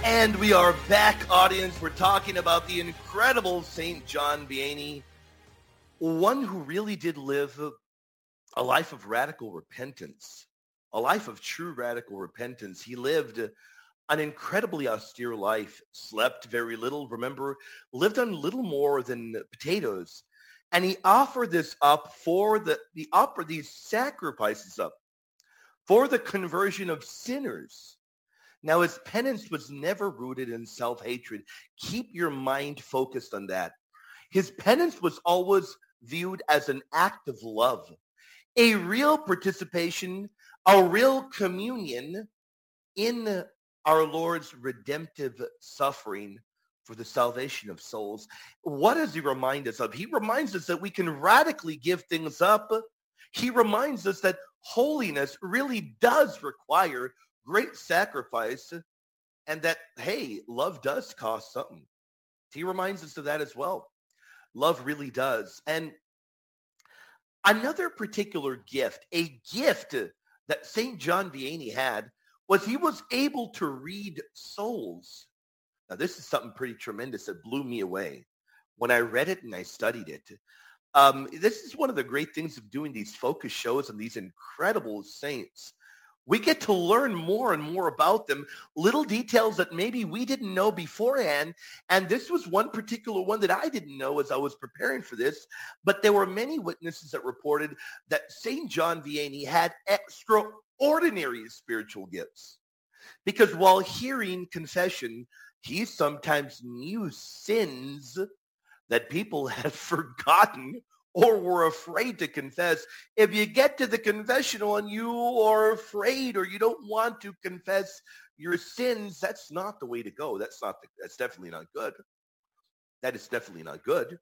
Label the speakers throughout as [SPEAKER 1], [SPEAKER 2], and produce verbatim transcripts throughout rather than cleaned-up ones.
[SPEAKER 1] And we are back, audience. We're talking about the incredible Saint John Vianney, one who really did live a life of radical repentance, a life of true radical repentance. He lived an incredibly austere life, slept very little, remember, lived on little more than potatoes. And he offered this up for the, he offered these sacrifices up for the conversion of sinners. Now, his penance was never rooted in self-hatred. Keep your mind focused on that. His penance was always viewed as an act of love, a real participation, a real communion in our Lord's redemptive suffering for the salvation of souls. What does he remind us of? He reminds us that we can radically give things up. He reminds us that holiness really does require great sacrifice, and that, hey, love does cost something. He reminds us of that as well. Love really does. And another particular gift, a gift that Saint John Vianney had, was he was able to read souls. Now, this is something pretty tremendous that blew me away when I read it and I studied it. Um, this is one of the great things of doing these focus shows and these incredible saints. We get to learn more and more about them, little details that maybe we didn't know beforehand. And this was one particular one that I didn't know as I was preparing for this. But there were many witnesses that reported that Saint John Vianney had extraordinary spiritual gifts. Because while hearing confession, he sometimes knew sins that people had forgotten or were afraid to confess. If you get to the confessional and you are afraid or you don't want to confess your sins, that's not the way to go. That's not the, that's definitely not good. That is definitely not good.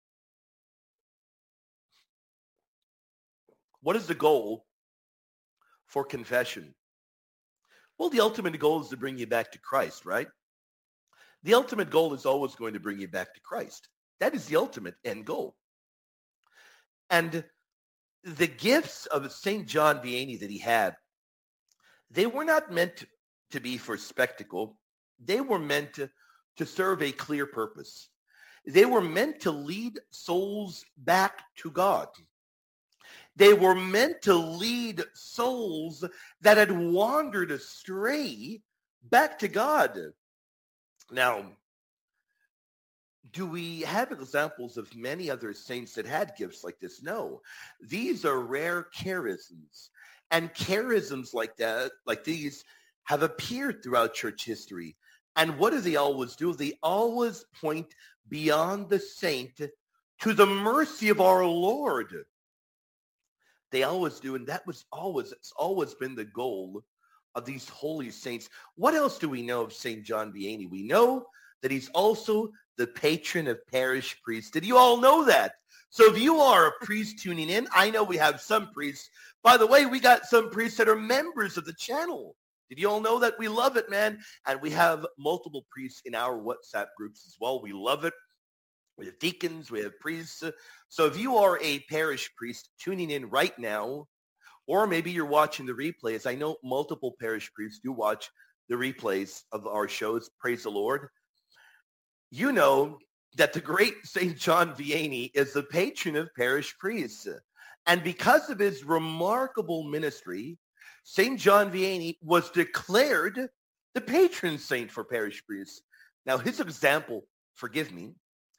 [SPEAKER 1] What is the goal for confession? Well, the ultimate goal is to bring you back to Christ, right? The ultimate goal is always going to bring you back to Christ. That is the ultimate end goal. And the gifts of Saint John Vianney that he had, they were not meant to be for spectacle. They were meant to, to serve a clear purpose. They were meant to lead souls back to God. They were meant to lead souls that had wandered astray back to God. Now, do we have examples of many other saints that had gifts like this? No. These are rare charisms. And charisms like that, like these, have appeared throughout church history. And what do they always do? They always point beyond the saint to the mercy of our Lord. They always do. And that was always, it's always been the goal of these holy saints. What else do we know of Saint John Vianney? We know that he's also the patron of parish priests. Did you all know that? So if you are a priest tuning in, I know we have some priests. By the way, we got some priests that are members of the channel. Did you all know that? We love it, man. And we have multiple priests in our WhatsApp groups as well. We love it. We have deacons, we have priests. So if you are a parish priest tuning in right now, or maybe you're watching the replays, I know multiple parish priests do watch the replays of our shows. Praise the Lord. You know that the great Saint John Vianney is the patron of parish priests. And because of his remarkable ministry, Saint John Vianney was declared the patron saint for parish priests. Now, his example, forgive me,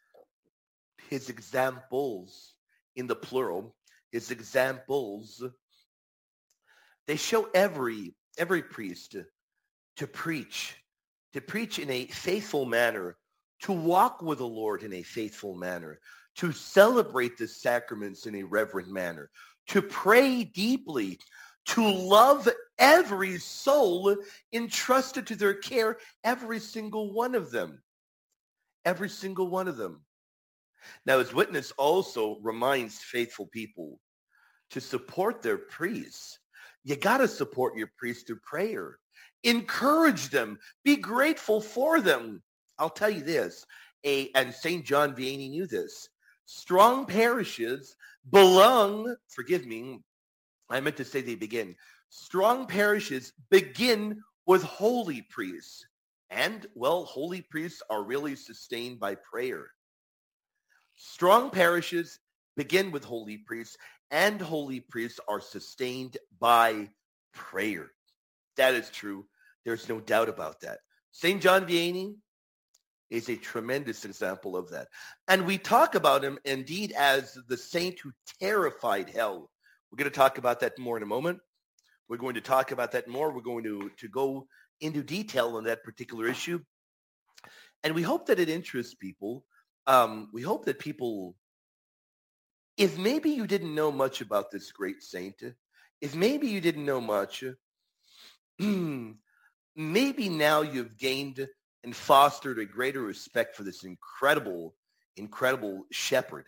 [SPEAKER 1] his examples in the plural, his examples, they show every every priest to, to preach, to preach in a faithful manner, to walk with the Lord in a faithful manner, to celebrate the sacraments in a reverent manner, to pray deeply, to love every soul entrusted to their care, every single one of them. Every single one of them. Now, his witness also reminds faithful people to support their priests. You got to support your priests through prayer. Encourage them. Be grateful for them. I'll tell you this, a, and Saint John Vianney knew this. Strong parishes belong, forgive me, I meant to say they begin. Strong parishes begin with holy priests. And, well, holy priests are really sustained by prayer. Strong parishes begin with holy priests, and holy priests are sustained by prayer. That is true. There's no doubt about that. Saint John Vianney is a tremendous example of that. And we talk about him indeed as the saint who terrified hell. We're going to talk about that more in a moment. We're going to talk about that more. We're going to, to go into detail on that particular issue. And we hope that it interests people. Um, we hope that people, if maybe you didn't know much about this great saint, if maybe you didn't know much, maybe now you've gained and fostered a greater respect for this incredible, incredible shepherd.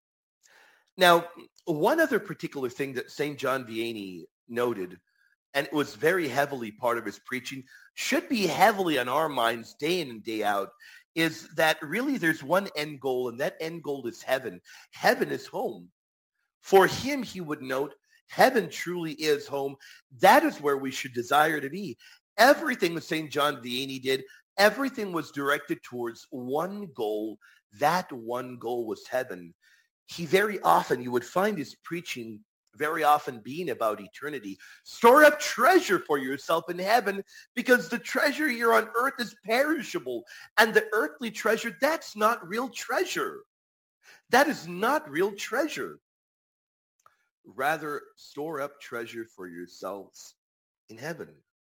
[SPEAKER 1] Now, one other particular thing that Saint John Vianney noted, and it was very heavily part of his preaching, should be heavily on our minds day in and day out, is that really there's one end goal, and that end goal is heaven. Heaven is home. For him, he would note, heaven truly is home. That is where we should desire to be. Everything that Saint John Vianney did, everything was directed towards one goal. That one goal was heaven. He very often, you would find his preaching very often being about eternity. Store up treasure for yourself in heaven, because the treasure here on earth is perishable. And the earthly treasure, that's not real treasure. That is not real treasure. Rather, store up treasure for yourselves in heaven.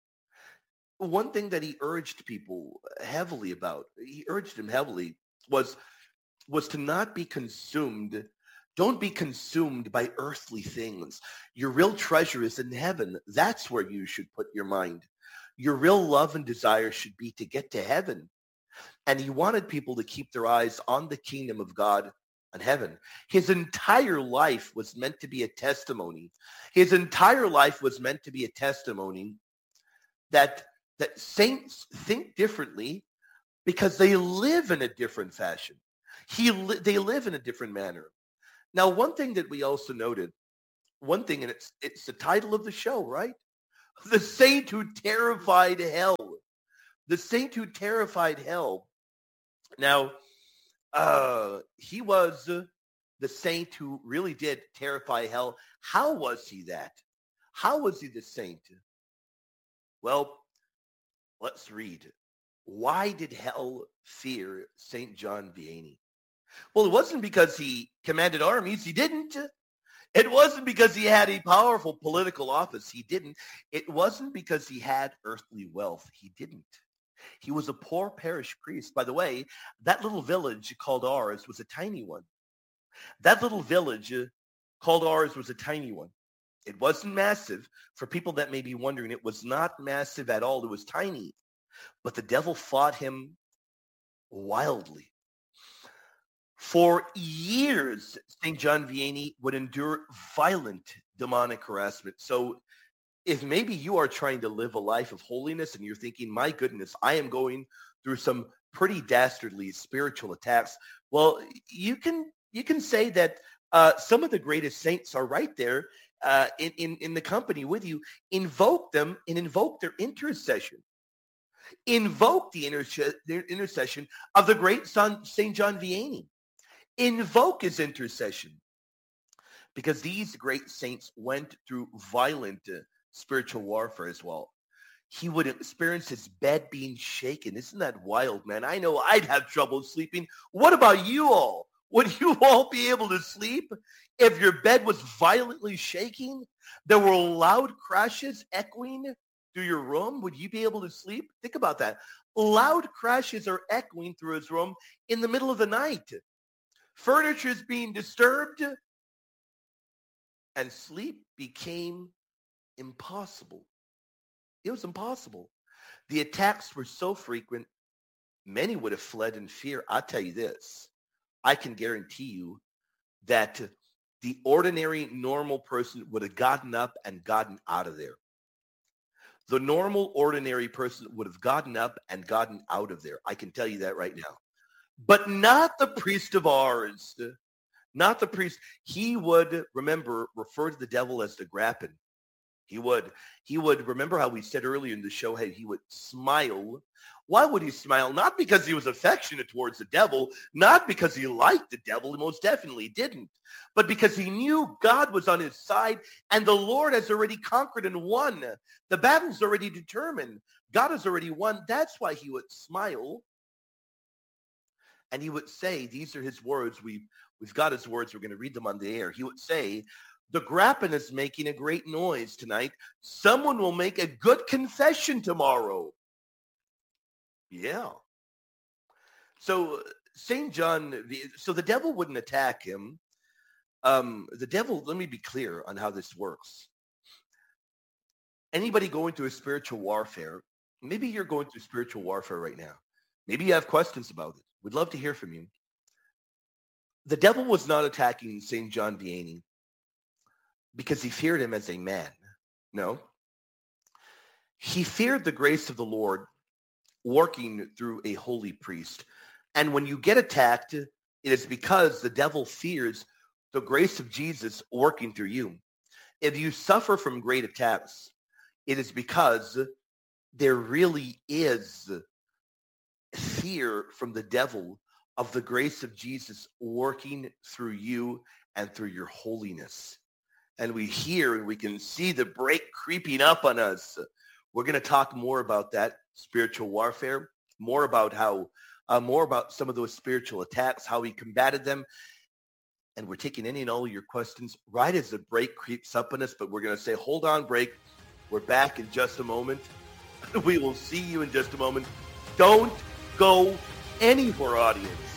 [SPEAKER 1] One thing that he urged people heavily about, he urged them heavily, was, was to not be consumed. Don't be consumed by earthly things. Your real treasure is in heaven. That's where you should put your mind. Your real love and desire should be to get to heaven. And he wanted people to keep their eyes on the kingdom of God and heaven. His entire life was meant to be a testimony. His entire life was meant to be a testimony that that saints think differently because they live in a different fashion. He li- they live in a different manner. Now, one thing that we also noted, one thing, and it's it's the title of the show, right? The saint who terrified hell. The saint who terrified hell. Now, uh, he was uh, the saint who really did terrify hell. How was he that? How was he the saint? Well, let's read. Why did hell fear Saint John Vianney? Well, it wasn't because he commanded armies. He didn't. It wasn't because he had a powerful political office. He didn't. It wasn't because he had earthly wealth. He didn't. He was a poor parish priest. By the way, that little village called Ars was a tiny one. That little village called Ars was a tiny one. It wasn't massive. For people that may be wondering, it was not massive at all. It was tiny. But the devil fought him wildly. For years, Saint John Vianney would endure violent demonic harassment. So if maybe you are trying to live a life of holiness and you're thinking, my goodness, I am going through some pretty dastardly spiritual attacks, well, you can you can say that uh, some of the greatest saints are right there uh, in, in, in the company with you. Invoke them and invoke their intercession. Invoke the, interse- the intercession of the great son, Saint John Vianney. Invoke his intercession, because these great saints went through violent uh, spiritual warfare as well. He would experience his bed being shaken. Isn't that wild, man? I know I'd have trouble sleeping. What about you all? Would you all be able to sleep if your bed was violently shaking? There were loud crashes echoing through your room. Would you be able to sleep? Think about that. Loud crashes are echoing through his room in the middle of the night. Furniture is being disturbed, and sleep became impossible. It was impossible. The attacks were so frequent, many would have fled in fear. I'll tell you this. I can guarantee you that the ordinary, normal person would have gotten up and gotten out of there. The normal, ordinary person would have gotten up and gotten out of there. I can tell you that right now. But not the priest of Ars. Not the priest. He would, remember, refer to the devil as the grappin. He would. He would, remember how we said earlier in the show, hey, he would smile Why would he smile? Not because he was affectionate towards the devil, not because he liked the devil, he most definitely didn't, but because he knew God was on his side and the Lord has already conquered and won. The battle's already determined. God has already won. That's why he would smile. And he would say, these are his words. We've, we've got his words. We're going to read them on the air. He would say, the grappin is making a great noise tonight. Someone will make a good confession tomorrow. Yeah. So Saint John, so the devil wouldn't attack him. Um, the devil, let me be clear on how this works. Anybody going through a spiritual warfare, maybe you're going through spiritual warfare right now. Maybe you have questions about it. We'd love to hear from you. The devil was not attacking Saint John Vianney because he feared him as a man. No. He feared the grace of the Lord working through a holy priest. And when you get attacked, it is because the devil fears the grace of Jesus working through you. If you suffer from great attacks, it is because there really is fear from the devil of the grace of Jesus working through you and through your holiness. And we hear and we can see the break creeping up on us. We're going to talk more about that spiritual warfare, more about how, uh, more about some of those spiritual attacks, how he combated them. And we're taking any and all of your questions right as the break creeps up on us. But we're going to say, hold on, break. We're back in just a moment. We will see you in just a moment. Don't go anywhere, audience.